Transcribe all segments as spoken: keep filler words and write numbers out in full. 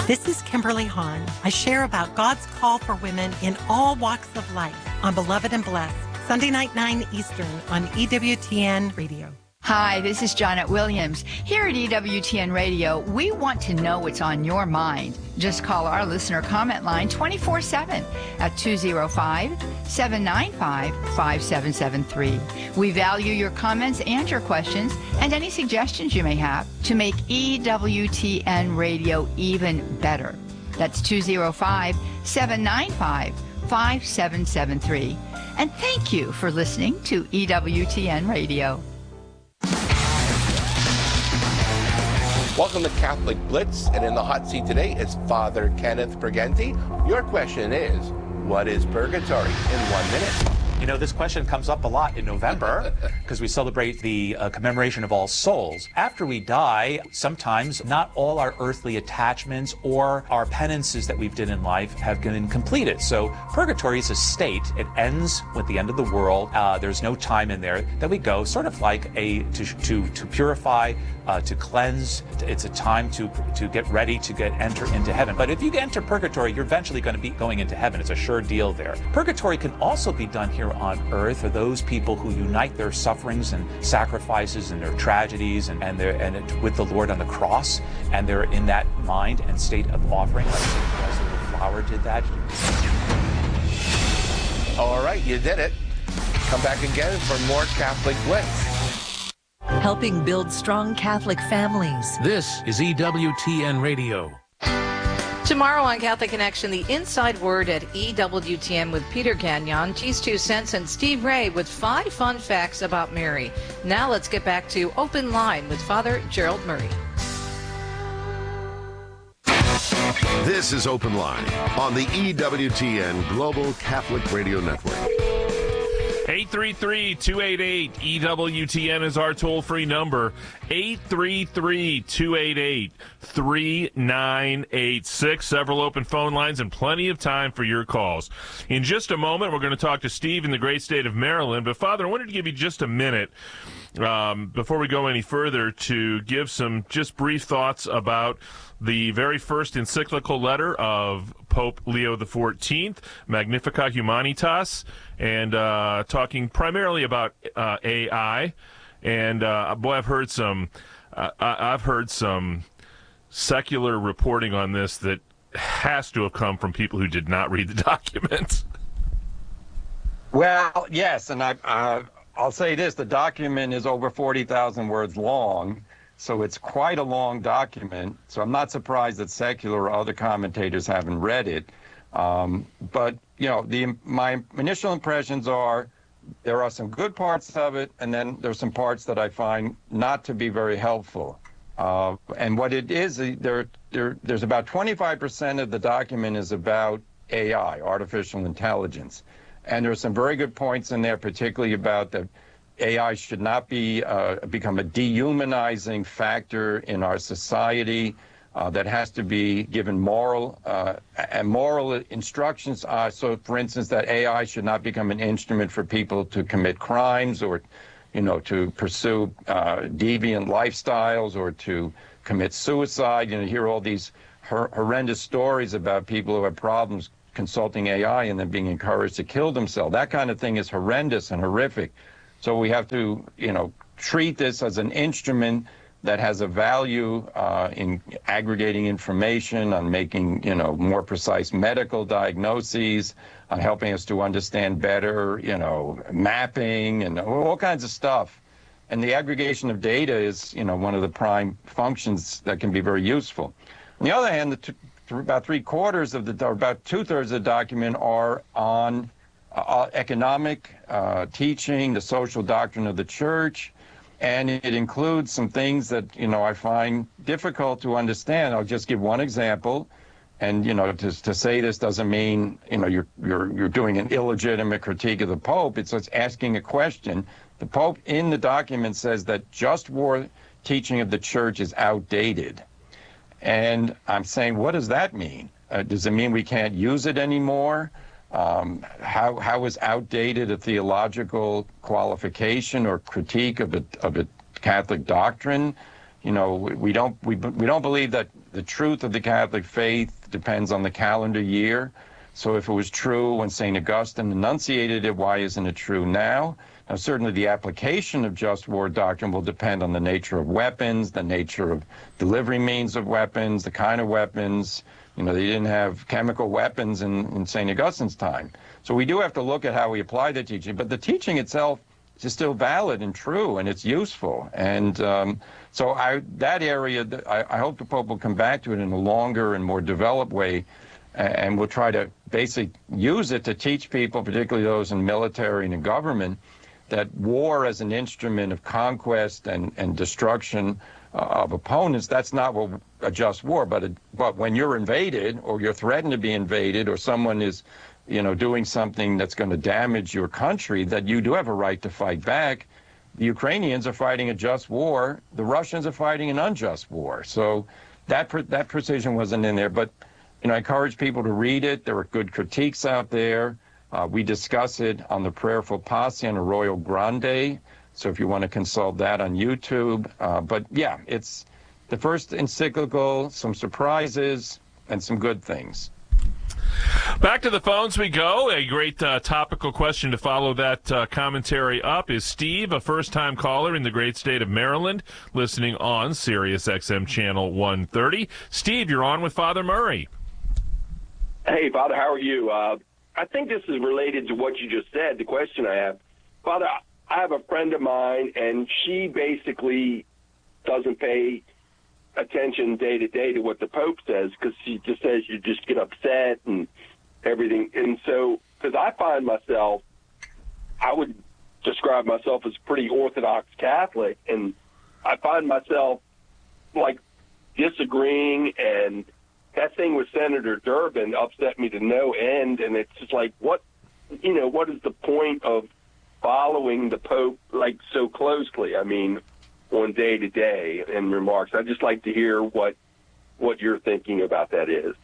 This is Kimberly Hahn. I share about God's call for women in all walks of life on Beloved and Blessed, Sunday night, nine Eastern on E W T N Radio. Hi, this is Janet Williams. Here at E W T N Radio, we want to know what's on your mind. Just call our listener comment line twenty-four seven at two oh five, seven nine five, five seven seven three. We value your comments and your questions and any suggestions you may have to make E W T N Radio even better. That's two oh five, seven nine five, five seven seven three. And thank you for listening to E W T N Radio. Welcome to Catholic Blitz, and in the hot seat today is Father Kenneth Briganti. Your question is, what is purgatory? In one minute. You know, this question comes up a lot in November because we celebrate the uh, commemoration of All Souls. After we die, sometimes not all our earthly attachments or our penances that we've done in life have been completed. So purgatory is a state. It ends with the end of the world. Uh, there's no time in there that we go, sort of like a to to, to purify, uh, to cleanse. It's a time to to get ready to get enter into heaven. But if you enter purgatory, you're eventually going to be going into heaven. It's a sure deal there. Purgatory can also be done here on earth for those people who unite their sufferings and sacrifices and their tragedies and and, their, and it, with the Lord on the cross, and they're in that mind and state of offering, like Saint the Flower did that. All right, you did it. Come back again for more Catholic Blitz. Helping build strong Catholic families. This is E W T N Radio. Tomorrow on Catholic Connection, the Inside Word at E W T N with Peter Gagnon, G's Two Cents, and Steve Ray with five fun facts about Mary. Now let's get back to Open Line with Father Gerald Murray. This is Open Line on the E W T N Global Catholic Radio Network. eight three three, two eight eight, E W T N is our toll-free number. eight three three, two eight eight, three nine eight six. Several open phone lines and plenty of time for your calls. In just a moment, we're going to talk to Steve in the great state of Maryland. But, Father, I wanted to give you just a minute um, before we go any further to give some just brief thoughts about the very first encyclical letter of Pope Leo the fourteenth, Magnificat Humanitas, and uh, talking primarily about uh, A I. And uh, boy, I've heard some, uh, I've heard some secular reporting on this that has to have come from people who did not read the document. Well, yes, and I, uh, I'll say this: the document is over forty thousand words long. So it's quite a long document. So I'm not surprised that secular or other commentators haven't read it. Um, but, you know, the my initial impressions are there are some good parts of it, and then there's some parts that I find not to be very helpful. Uh, and what it is, there, there, there's about twenty-five percent of the document is about A I, artificial intelligence. And there's some very good points in there, particularly about the A I should not be uh, become a dehumanizing factor in our society. Uh, that has to be given moral uh, and moral instructions. Uh, so, for instance, that A I should not become an instrument for people to commit crimes or, you know, to pursue uh, deviant lifestyles or to commit suicide. You know, you hear all these hor- horrendous stories about people who have problems consulting A I and then being encouraged to kill themselves. That kind of thing is horrendous and horrific. So we have to, you know, treat this as an instrument that has a value uh, in aggregating information, on making, you know, more precise medical diagnoses, on helping us to understand better, you know, mapping and all kinds of stuff. And the aggregation of data is, you know, one of the prime functions that can be very useful. On the other hand, the t- about three quarters of the, or about two thirds of the document are on uh, economic uh, teaching, the social doctrine of the church. And it includes some things that, you know, I find difficult to understand. I'll just give one example. And, you know, to, to say this doesn't mean, you know, you're, you're, you're doing an illegitimate critique of the Pope. It's, it's asking a question. The Pope in the document says that just war teaching of the church is outdated. And I'm saying, what does that mean? Uh, does it mean we can't use it anymore? Um, how how is outdated a theological qualification or critique of a of a Catholic doctrine? You know, we, we don't we we don't believe that the truth of the Catholic faith depends on the calendar year. So if it was true when Saint Augustine enunciated it, why isn't it true now? Now, certainly the application of just war doctrine will depend on the nature of weapons, the nature of delivery means of weapons, the kind of weapons. You know, they didn't have chemical weapons in, in Saint Augustine's time. So we do have to look at how we apply the teaching, but the teaching itself is still valid and true, and it's useful. And um, so I, that area, I, I hope the Pope will come back to it in a longer and more developed way, and we'll try to basically use it to teach people, particularly those in military and in government, that war as an instrument of conquest and, and destruction uh, of opponents, that's not what a just war. But, it, but when you're invaded or you're threatened to be invaded or someone is, you know, doing something that's going to damage your country, that you do have a right to fight back. The Ukrainians are fighting a just war. The Russians are fighting an unjust war. So that, that precision wasn't in there. But, you know, I encourage people to read it. There are good critiques out there. Uh, we discuss it on the Prayerful Posse on Arroyo Grande, so if you want to consult that on YouTube. Uh, but yeah, it's the first encyclical, some surprises, and some good things. Back to the phones we go. A great uh, topical question to follow that uh, commentary up is Steve, a first-time caller in the great state of Maryland, listening on Sirius X M Channel one thirty. Steve, you're on with Father Murray. Hey, Father, how are you? Uh, I think this is related to what you just said, the question I have. Father, I have a friend of mine, and she basically doesn't pay attention day to day to what the Pope says, because she just says you just get upset and everything. And so, because I find myself, I would describe myself as pretty Orthodox Catholic, and I find myself, like, disagreeing, and that thing with Senator Durbin upset me to no end, and it's just like, what, you know, what is the point of following the Pope, like, so closely? I mean, on day to day in remarks. I'd just like to hear what what your thinking about that is.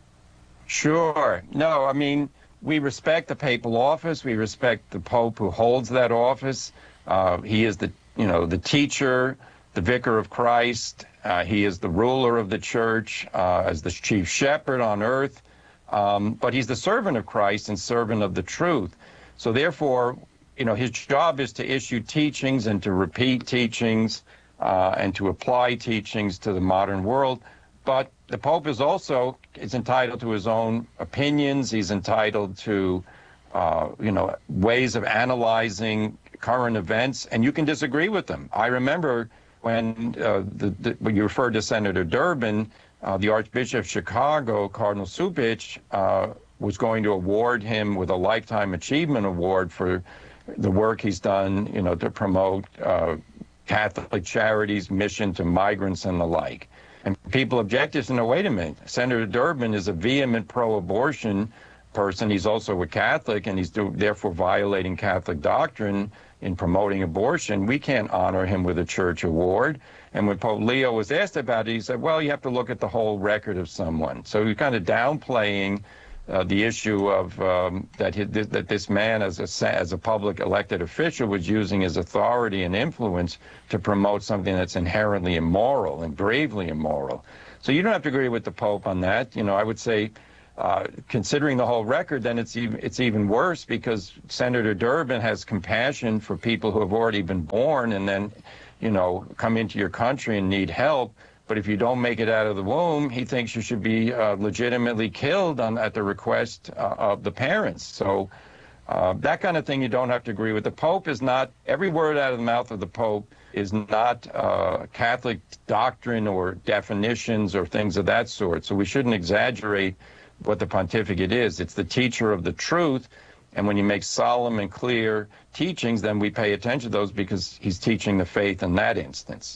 Sure. No, I mean, we respect the papal office. We respect the Pope who holds that office. Uh, he is the, you know, the teacher, the vicar of Christ. Uh, he is the ruler of the church uh, as the chief shepherd on earth. Um, but he's the servant of Christ and servant of the truth. So therefore, you know, his job is to issue teachings and to repeat teachings uh, and to apply teachings to the modern world. But the Pope is also is entitled to his own opinions. He's entitled to, uh, you know, ways of analyzing current events, and you can disagree with them. I remember when, uh, the, the, when you referred to Senator Durbin, uh, the Archbishop of Chicago, Cardinal Cupich, uh, was going to award him with a Lifetime Achievement Award for the work he's done, you know, to promote uh, Catholic Charities, mission to migrants and the like. And people objected to, no, wait a minute, Senator Durbin is a vehement pro-abortion person. He's also a Catholic, and he's do, therefore violating Catholic doctrine in promoting abortion. We can't honor him with a church award. And when Pope Leo was asked about it, he said, well, you have to look at the whole record of someone. So he's kind of downplaying Uh, the issue of um, that he, that this man, as a as a public elected official, was using his authority and influence to promote something that's inherently immoral and gravely immoral. So you don't have to agree with the Pope on that. You know, I would say, uh, considering the whole record, then it's even it's even worse, because Senator Durbin has compassion for people who have already been born and then, you know, come into your country and need help. But if you don't make it out of the womb, he thinks you should be uh, legitimately killed on, at the request uh, of the parents. So uh, that kind of thing you don't have to agree with. The Pope is not, every word out of the mouth of the Pope is not uh, Catholic doctrine or definitions or things of that sort. So we shouldn't exaggerate what the pontificate is. It's the teacher of the truth. And when he makes solemn and clear teachings, then we pay attention to those, because he's teaching the faith in that instance.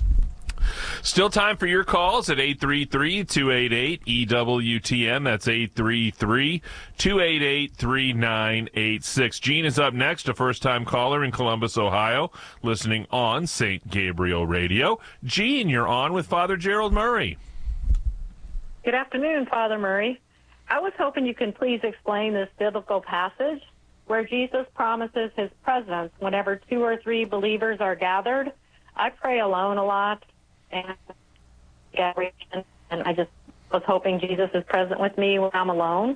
Still time for your calls at eight three three, two eight eight, E W T N. That's eight three three, two eight eight, three nine eight six. Gene is up next, a first-time caller in Columbus, Ohio, listening on Saint Gabriel Radio. Gene, you're on with Father Gerald Murray. Good afternoon, Father Murray. I was hoping you can please explain this biblical passage where Jesus promises his presence whenever two or three believers are gathered. I pray alone a lot, and and I just was hoping Jesus is present with me when I'm alone.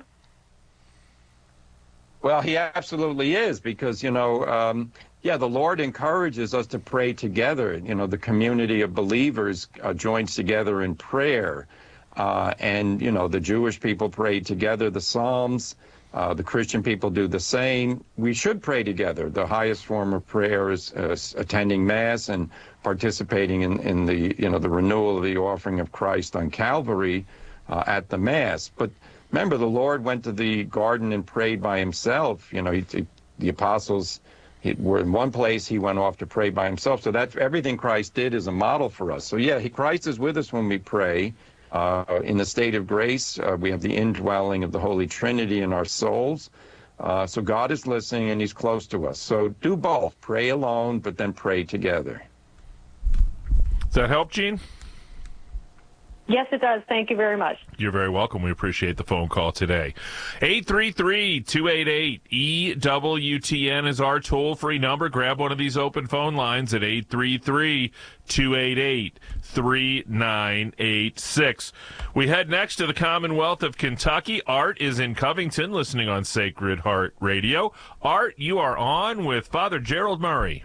Well, he absolutely is, because, you know, um, yeah, the Lord encourages us to pray together. You know, the community of believers uh, joins together in prayer. Uh, and, you know, the Jewish people pray together the Psalms. Uh, the Christian people do the same. We should pray together. The highest form of prayer is uh, attending Mass and participating in, in the, you know, the renewal of the offering of Christ on Calvary uh, at the Mass. But remember, the Lord went to the garden and prayed by himself. You know, he, he, the apostles he, were in one place. He went off to pray by himself. So that's everything Christ did is a model for us. So, yeah, he, Christ is with us when we pray. Uh, in the state of grace, uh, we have the indwelling of the Holy Trinity in our souls. Uh, so God is listening, and he's close to us. So do both. Pray alone, but then pray together. Does that help, Gene? Yes, it does. Thank you very much. You're very welcome. We appreciate the phone call today. eight three three, two eight eight, E W T N is our toll-free number. Grab one of these open phone lines at eight three three, two eight eight, three nine eight six. We head next to the Commonwealth of Kentucky. Art is in Covington, listening on Sacred Heart Radio. Art, you are on with Father Gerald Murray.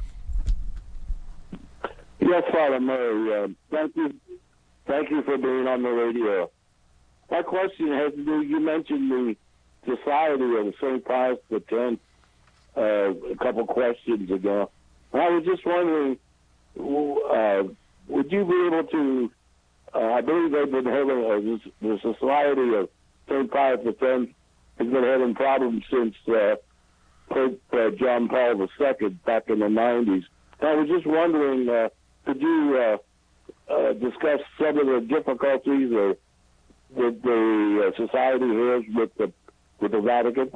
Yes, Father Murray. Uh, thank you. Thank you for being on the radio. My question has to do, you mentioned the Society of Saint Pius the Tenth uh, a couple questions ago. I was just wondering, uh, would you be able to, uh, I believe they've been having, uh, the Society of Saint Pius the Tenth has been having problems since uh, Pope uh, John Paul the Second back in the nineties. I was just wondering, uh, could you uh, Uh, discuss some of the difficulties or that the uh, society has with the with the Vatican?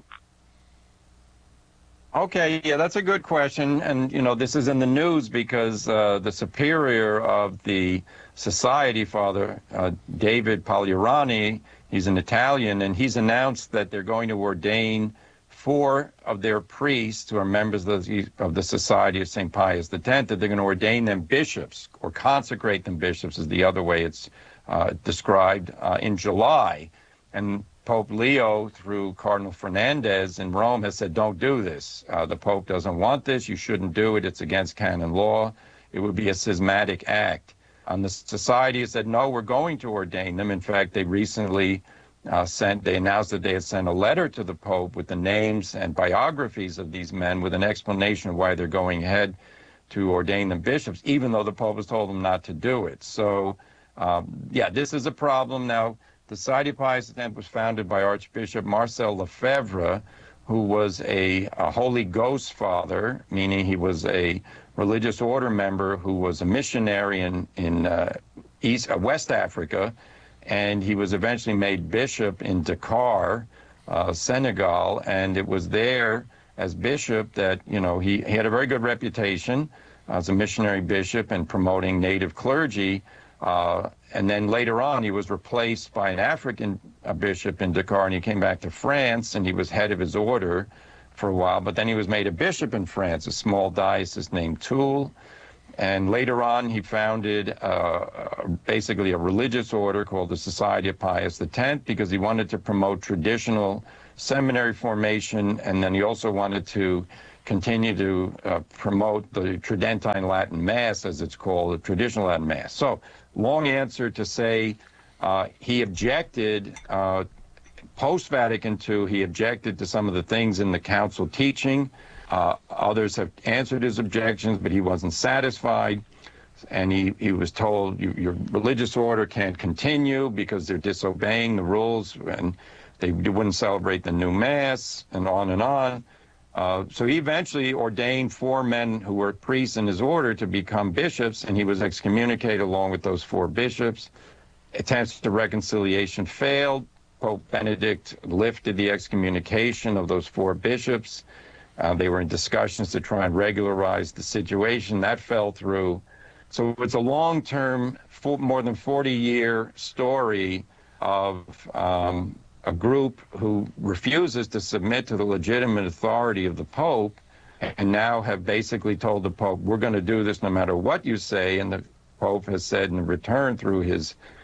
Okay, yeah, that's a good question. And, you know, this is in the news because uh, the superior of the society, Father uh, David Pagliarani, he's an Italian, and he's announced that they're going to ordain four of their priests who are members of the, of the Society of Saint Pius the Tenth, that they're going to ordain them bishops, or consecrate them bishops is the other way it's uh, described, uh, in July. And Pope Leo, through Cardinal Fernandez in Rome, has said, don't do this. Uh, the Pope doesn't want this. You shouldn't do it. It's against canon law. It would be a schismatic act. And the society has said, no, we're going to ordain them. In fact, they recently Uh, sent, they announced that they had sent a letter to the Pope with the names and biographies of these men with an explanation of why they're going ahead to ordain them bishops, even though the Pope has told them not to do it. So, um, yeah, this is a problem. Now, the Society of Pius the Tenth was founded by Archbishop Marcel Lefebvre, who was a, a Holy Ghost father, meaning he was a religious order member who was a missionary in, in uh, East, uh, West Africa, and he was eventually made bishop in Dakar, uh, Senegal, and it was there as bishop that, you know, he, he had a very good reputation as a missionary bishop and promoting native clergy, uh, and then later on he was replaced by an African uh, bishop in Dakar, and he came back to France, and he was head of his order for a while, but then he was made a bishop in France, a small diocese named Toul. And later on, he founded uh, basically a religious order called the Society of Pius the Tenth because he wanted to promote traditional seminary formation, and then he also wanted to continue to uh, promote the Tridentine Latin Mass, as it's called, the traditional Latin Mass. So, long answer to say uh, he objected, uh, post-Vatican Two, he objected to some of the things in the council teaching. Uh, others have answered his objections, but he wasn't satisfied, and he, he was told you, your religious order can't continue because they're disobeying the rules, and they wouldn't celebrate the new Mass, and on and on. Uh, so he eventually ordained four men who were priests in his order to become bishops, and he was excommunicated along with those four bishops. Attempts to reconciliation failed. Pope Benedict lifted the excommunication of those four bishops. Uh, they were in discussions to try and regularize the situation. That fell through. So it's a long-term, more than forty-year story of um, a group who refuses to submit to the legitimate authority of the Pope, and now have basically told the Pope, we're going to do this no matter what you say. And the Pope has said in return through his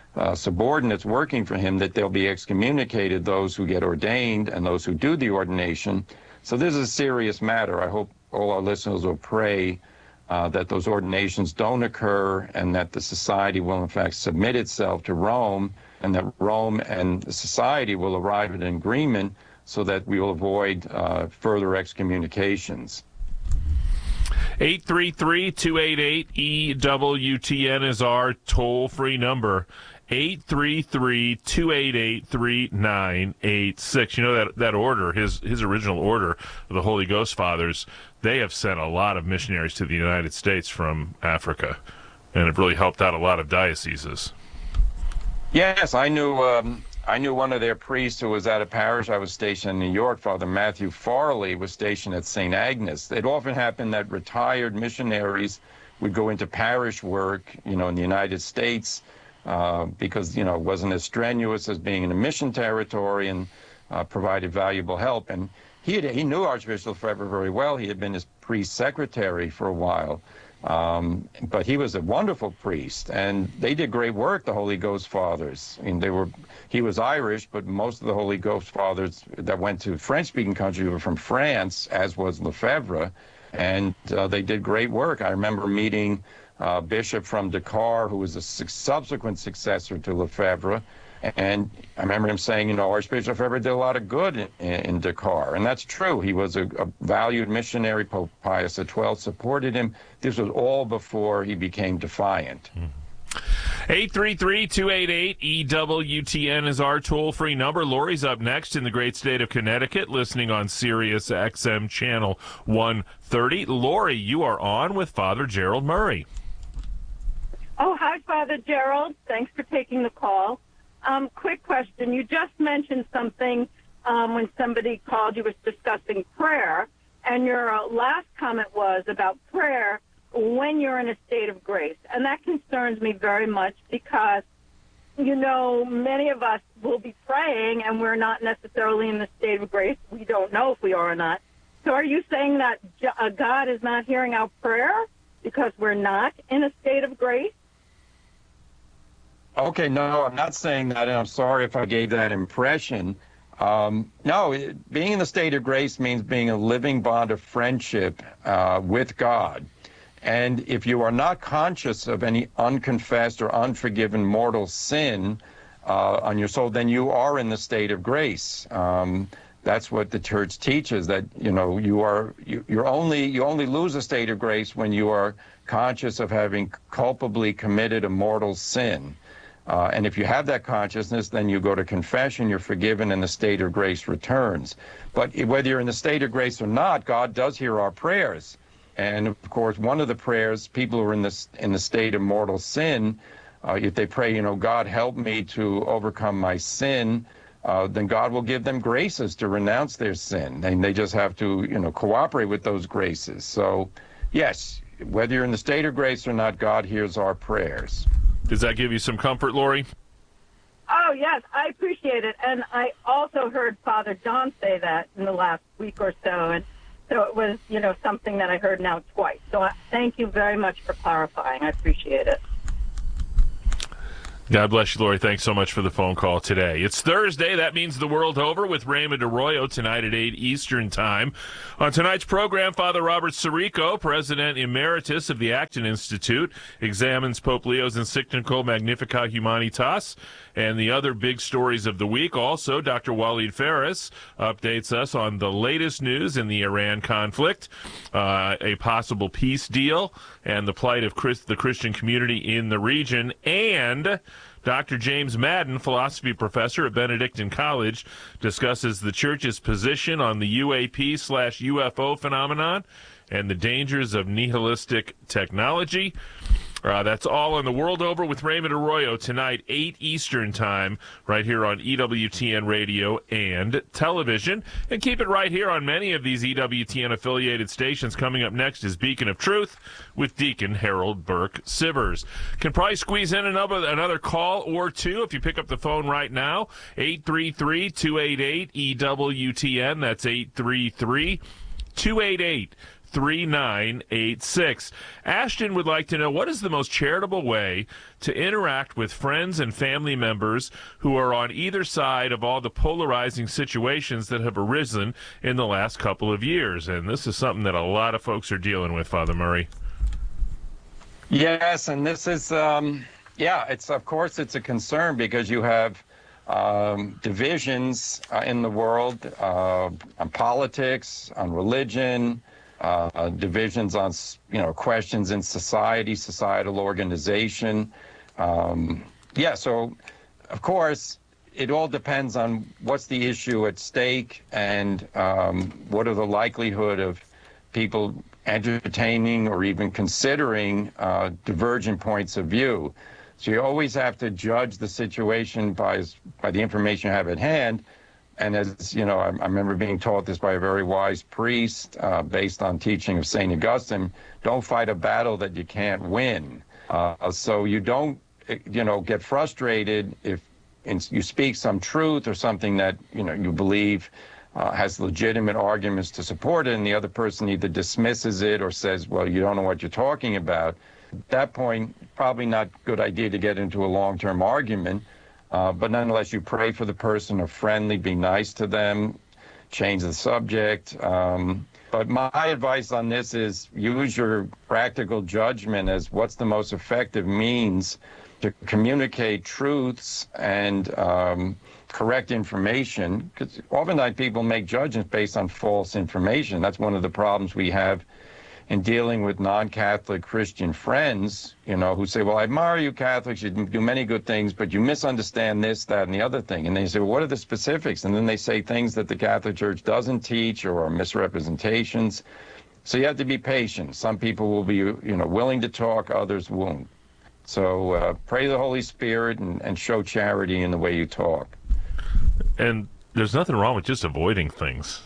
uh, subordinates working for him, that they'll be excommunicated, those who get ordained and those who do the ordination. So this is a serious matter. I hope all our listeners will pray uh, that those ordinations don't occur and that the society will, in fact, submit itself to Rome, and that Rome and the society will arrive at an agreement so that we will avoid uh, further excommunications. eight three three, two eight eight, E W T N is our toll-free number. eight three three, two eight eight, three nine eight six. You know, that that order, his his original order of the Holy Ghost Fathers, they have sent a lot of missionaries to the United States from Africa, and it really helped out a lot of dioceses. Yes, I knew um, I knew one of their priests who was at a parish I was stationed in New York. Father Matthew Farley was stationed at Saint Agnes. It often happened that retired missionaries would go into parish work, you know, in the United States, uh, because, you know, it wasn't as strenuous as being in a mission territory, and uh, provided valuable help. And he had, he knew Archbishop Lefebvre very well. He had been his priest secretary for a while. Um, but he was a wonderful priest, and they did great work, the Holy Ghost Fathers. I mean, they were, he was Irish, but most of the Holy Ghost Fathers that went to French-speaking countries were from France, as was Lefebvre, and uh, they did great work. I remember meeting a bishop from Dakar, who was a su- subsequent successor to Lefebvre, and I remember him saying, you know, Archbishop Lefebvre did a lot of good in, in Dakar, and that's true. He was a, a valued missionary. Pope Pius the twelfth supported him. This was all before he became defiant. eight three three, two eight eight, E W T N is our toll-free number. Lori's up next in the great state of Connecticut, listening on Sirius X M channel one thirty. Lori, you are on with Father Gerald Murray. Oh, hi, Father Gerald. Thanks for taking the call. Um, quick question. You just mentioned something um, when somebody called, you was discussing prayer, and your uh, last comment was about prayer when you're in a state of grace. And that concerns me very much because, you know, many of us will be praying and we're not necessarily in the state of grace. We don't know if we are or not. So are you saying that uh, God is not hearing our prayer because we're not in a state of grace? Okay, no, I'm not saying that, and I'm sorry if I gave that impression. Um, no, it, being in the state of grace means being a living bond of friendship uh, with God. And if you are not conscious of any unconfessed or unforgiven mortal sin uh, on your soul, then you are in the state of grace. Um, that's what the church teaches, that, you know, you are, you, you're only, you only lose a state of grace when you are conscious of having culpably committed a mortal sin. Uh, and if you have that consciousness, then you go to confession, you're forgiven, and the state of grace returns. But whether you're in the state of grace or not, God does hear our prayers. And, of course, one of the prayers, people who are in, this, in the state of mortal sin, uh, if they pray, you know, God, help me to overcome my sin, uh, then God will give them graces to renounce their sin. And they just have to, you know, cooperate with those graces. So, yes, whether you're in the state of grace or not, God hears our prayers. Does that give you some comfort, Lori? Oh, yes, I appreciate it. And I also heard Father John say that in the last week or so. And so it was, you know, something that I heard now twice. So I, thank you very much for clarifying. I appreciate it. God bless you, Lori. Thanks so much for the phone call today. It's Thursday. That means the world over with Raymond Arroyo tonight at eight Eastern Time. On tonight's program, Father Robert Sirico, President Emeritus of the Acton Institute, examines Pope Leo's encyclical Magnificat Humanitas and the other big stories of the week. Also, Doctor Waleed Phares updates us on the latest news in the Iran conflict, uh, a possible peace deal, and the plight of Chris, the Christian community in the region. And Doctor James Madden, philosophy professor at Benedictine College, discusses the church's position on the U A P slash U F O phenomenon and the dangers of nihilistic technology. Uh, that's all on The World Over with Raymond Arroyo tonight, eight Eastern Time, right here on E W T N Radio and television. And keep it right here on many of these E W T N-affiliated stations. Coming up next is Beacon of Truth with Deacon Harold Burke Sivers. Can probably squeeze in another, another call or two if you pick up the phone right now, eight three three, two eight eight, E W T N. That's eight three three, two eight eight, three nine eight six. Ashton would like to know, what is the most charitable way to interact with friends and family members who are on either side of all the polarizing situations that have arisen in the last couple of years? And this is something that a lot of folks are dealing with, Father Murray. Yes, and this is, um, yeah, it's of course it's a concern because you have um, divisions uh, in the world uh, on politics, on religion, uh, divisions on, you know, questions in society, societal organization. Um, yeah, so of course it all depends on what's the issue at stake and um, what are the likelihood of people entertaining or even considering uh, divergent points of view. So you always have to judge the situation by by the information you have at hand. And as you know, I, I remember being taught this by a very wise priest, uh, based on teaching of Saint Augustine: don't fight a battle that you can't win. Uh, so you don't, you know, get frustrated if you speak some truth or something that you know you believe Uh, has legitimate arguments to support it, and the other person either dismisses it or says, well, you don't know what you're talking about. At that point, probably not a good idea to get into a long-term argument, uh, but nonetheless, you pray for the person, are friendly, be nice to them, change the subject. Um, but my advice on this is use your practical judgment as what's the most effective means to communicate truths and um, correct information, because oftentimes people make judgments based on false information. That's one of the problems we have in dealing with non-Catholic Christian friends, you know, who say, well, I admire you Catholics, you do many good things, but you misunderstand this, that, and the other thing. And they say, well, what are the specifics? And then they say things that the Catholic Church doesn't teach or are misrepresentations. So you have to be patient. Some people will be, you know, willing to talk, others won't. So uh, pray the Holy Spirit and, and show charity in the way you talk. And there's nothing wrong with just avoiding things.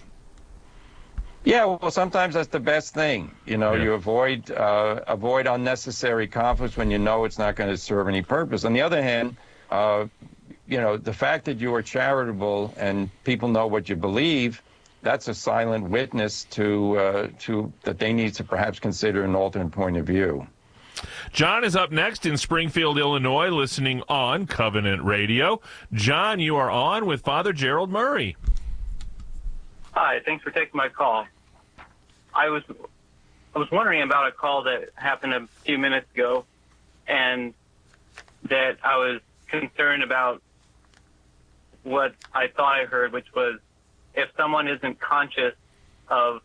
Yeah, well, sometimes that's the best thing. You know, yeah. you avoid uh, avoid unnecessary conflicts when you know it's not going to serve any purpose. On the other hand, uh, you know, the fact that you are charitable and people know what you believe, that's a silent witness to uh, to that they need to perhaps consider an alternate point of view. John is up next in Springfield, Illinois, listening on Covenant Radio. John, you are on with Father Gerald Murray. Hi, thanks for taking my call. I was I was wondering about a call that happened a few minutes ago, and that I was concerned about what I thought I heard, which was if someone isn't conscious of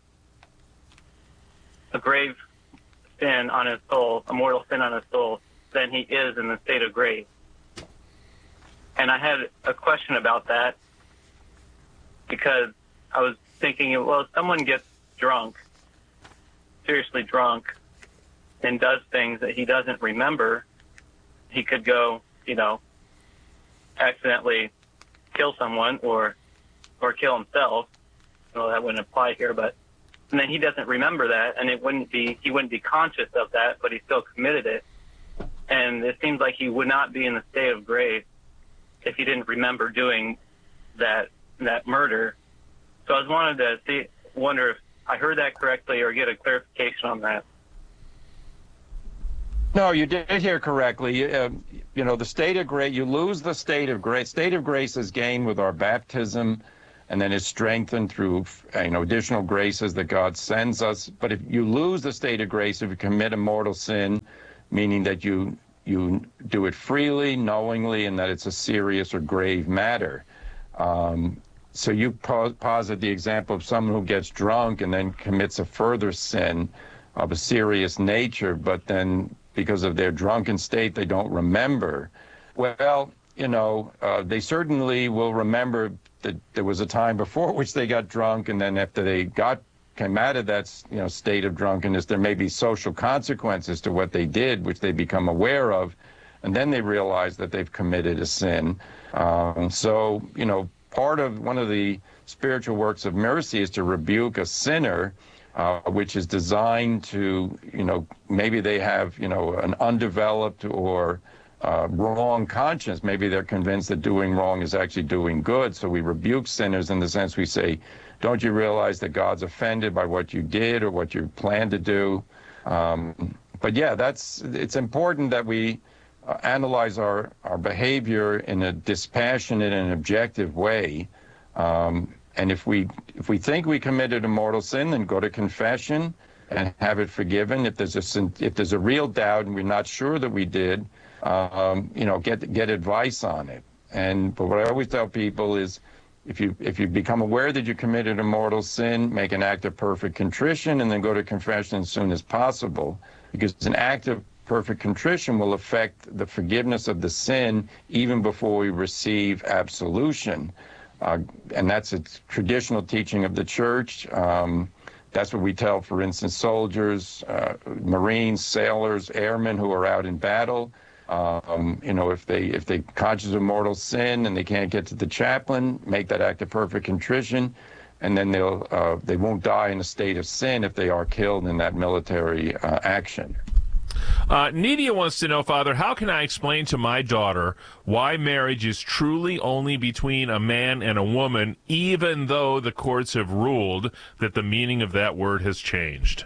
a grave sin on his soul, a mortal sin on his soul, then he is in the state of grace. And I had a question about that because I was thinking, well, if someone gets drunk, seriously drunk, and does things that he doesn't remember, he could go, you know, accidentally kill someone or or kill himself. Well, that wouldn't apply here, but and then he doesn't remember that, and it wouldn't be he wouldn't be conscious of that, but he still committed it. And it seems like he would not be in the state of grace if he didn't remember doing that that murder. So I was wanted to see, wonder if I heard that correctly or get a clarification on that. No, you did hear correctly. Uh, you know, the state of grace, you lose the state of grace. State of grace is gained with our baptism, and then it's strengthened through, you know, additional graces that God sends us. But if you lose the state of grace, if you commit a mortal sin, meaning that you you do it freely, knowingly, and that it's a serious or grave matter. Um, so you po- posit the example of someone who gets drunk and then commits a further sin of a serious nature, but then because of their drunken state, they don't remember. Well, you know, uh, they certainly will remember that there was a time before which they got drunk, and then after they got came out of that, you know, state of drunkenness, there may be social consequences to what they did, which they become aware of, and then they realize that they've committed a sin. Um, so, you know, part of one of the spiritual works of mercy is to rebuke a sinner, uh, which is designed to, you know, maybe they have, you know, an undeveloped or uh, wrong conscience. Maybe they're convinced that doing wrong is actually doing good. So we rebuke sinners in the sense we say, don't you realize that God's offended by what you did or what you plan to do? Um, but yeah, that's it's important that we uh, analyze our, our behavior in a dispassionate and objective way. Um, and if we if we think we committed a mortal sin, then go to confession and have it forgiven. If there's a if there's a real doubt and we're not sure that we did, um, you know, get get advice on it. And but what I always tell people is, if you if you become aware that you committed a mortal sin, make an act of perfect contrition and then go to confession as soon as possible, because an act of perfect contrition will affect the forgiveness of the sin even before we receive absolution. Uh, and that's a traditional teaching of the church. Um, That's what we tell, for instance, soldiers, uh, Marines, sailors, airmen who are out in battle. Um, you know, if they if they conscious of mortal sin and they can't get to the chaplain, make that act of perfect contrition, and then they'll uh, they won't die in a state of sin if they are killed in that military uh, action. Uh, Nidia wants to know, Father, how can I explain to my daughter why marriage is truly only between a man and a woman, even though the courts have ruled that the meaning of that word has changed?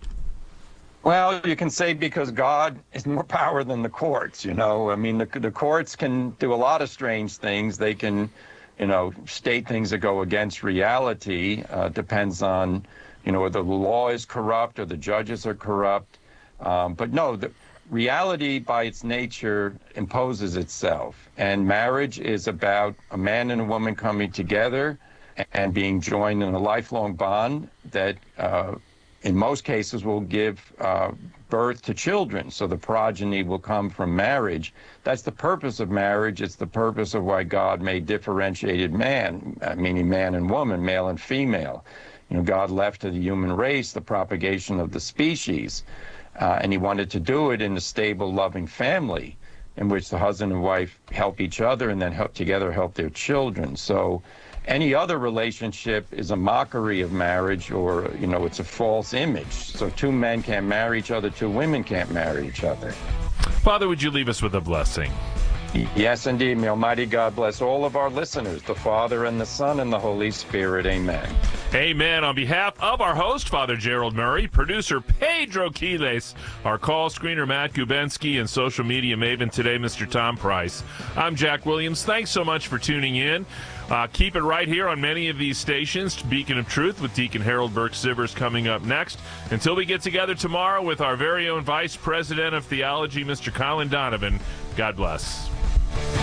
Well, you can say because God is more power than the courts, you know. I mean, the, the courts can do a lot of strange things. They can, you know, state things that go against reality. Uh, depends on, you know, whether the law is corrupt or the judges are corrupt. Um, but no, the reality by its nature imposes itself. And marriage is about a man and a woman coming together and being joined in a lifelong bond that uh, in most cases will give uh, birth to children. So the progeny will come from marriage. That's the purpose of marriage. It's the purpose of why God made differentiated man, uh, meaning man and woman, male and female. You know, God left to the human race the propagation of the species. Uh, and he wanted to do it in a stable, loving family in which the husband and wife help each other and then help together help their children. So any other relationship is a mockery of marriage, or, you know, it's a false image. So two men can't marry each other, two women can't marry each other. Father, would you leave us with a blessing? Yes, indeed. May Almighty God bless all of our listeners, the Father and the Son and the Holy Spirit. Amen. Amen. On behalf of our host, Father Gerald Murray, producer Pedro Quiles, our call screener Matt Gubensky, and social media maven today, Mister Tom Price, I'm Jack Williams. Thanks so much for tuning in. Uh, keep it right here on many of these stations. Beacon of Truth with Deacon Harold Burke-Sivers coming up next. Until we get together tomorrow with our very own Vice President of Theology, Mister Colin Donovan, God bless.